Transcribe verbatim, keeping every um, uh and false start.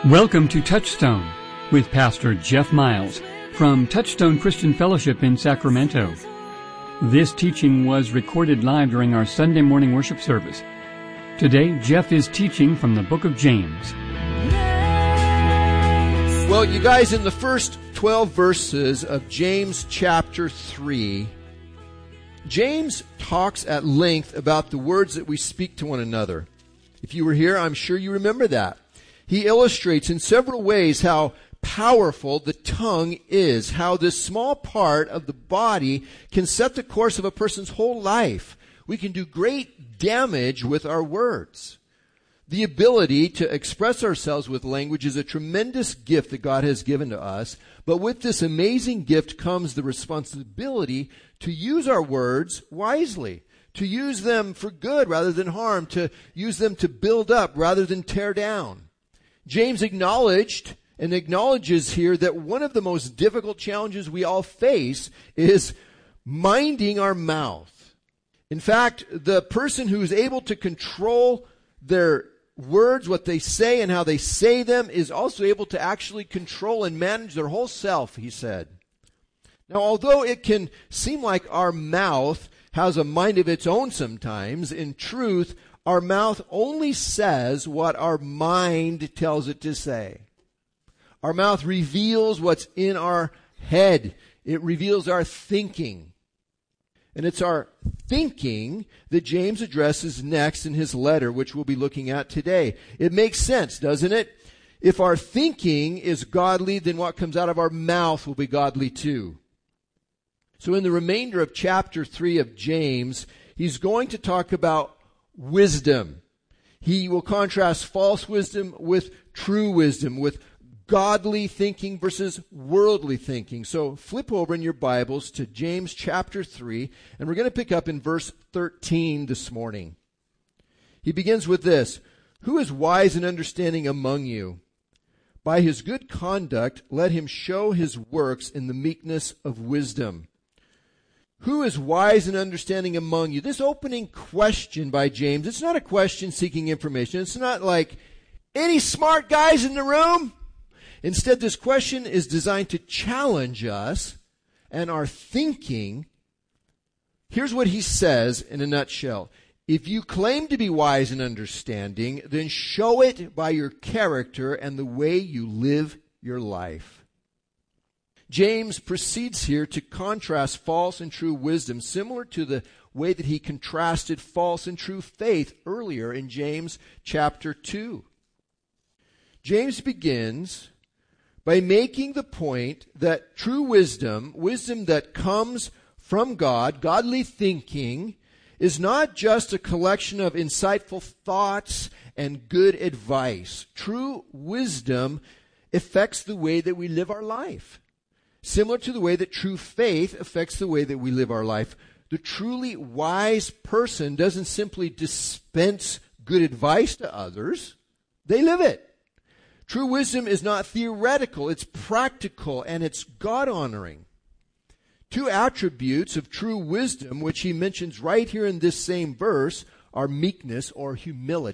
Welcome to Touchstone with Pastor Jeff Miles from Touchstone Christian Fellowship in Sacramento. This teaching was recorded live during our Sunday morning worship service. Today, Jeff is teaching from the book of James. Well, you guys, in the first twelve verses of James chapter three, James talks at length about the words that we speak to one another. If you were here, I'm sure you remember that. He illustrates in several ways how powerful the tongue is, how this small part of the body can set the course of a person's whole life. We can do great damage with our words. The ability to express ourselves with language is a tremendous gift that God has given to us, but with this amazing gift comes the responsibility to use our words wisely, to use them for good rather than harm, to use them to build up rather than tear down. James acknowledged and acknowledges here that one of the most difficult challenges we all face is minding our mouth. In fact, the person who is able to control their words, what they say and how they say them, is also able to actually control and manage their whole self, he said. Now, although it can seem like our mouth has a mind of its own sometimes, in truth, our mouth only says what our mind tells it to say. Our mouth reveals what's in our head. It reveals our thinking. And it's our thinking that James addresses next in his letter, which we'll be looking at today. It makes sense, doesn't it? If our thinking is godly, then what comes out of our mouth will be godly too. So in the remainder of chapter three of James, he's going to talk about wisdom. He will contrast false wisdom with true wisdom, with godly thinking versus worldly thinking. So flip over in your Bibles to James chapter three, and we're going to pick up in verse thirteen this morning. He begins with this: "Who is wise and understanding among you? By his good conduct, let him show his works in the meekness of wisdom." Who is wise and understanding among you? This opening question by James, it's not a question seeking information. It's not like, any smart guys in the room? Instead, this question is designed to challenge us and our thinking. Here's what he says in a nutshell. If you claim to be wise and understanding, then show it by your character and the way you live your life. James proceeds here to contrast false and true wisdom, similar to the way that he contrasted false and true faith earlier in James chapter two. James begins by making the point that true wisdom, wisdom that comes from God, godly thinking, is not just a collection of insightful thoughts and good advice. True wisdom affects the way that we live our life, similar to the way that true faith affects the way that we live our life. The truly wise person doesn't simply dispense good advice to others. They live it. True wisdom is not theoretical. It's practical and it's God-honoring. Two attributes of true wisdom, which he mentions right here in this same verse, are meekness or humility.